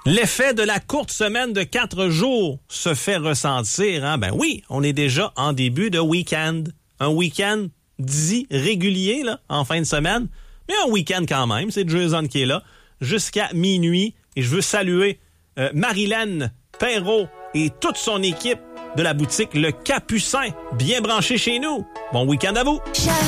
L'effet de la courte semaine de 4 jours se fait ressentir. Hein? Ben oui, on est déjà en début de week-end. Un week-end dit régulier là, en fin de semaine, mais un week-end quand même. C'est Jason qui est là jusqu'à minuit. Et je veux saluer Marilyn Perrault et toute son équipe de la boutique Le Capucin, bien branchée chez nous. Bon week-end à vous!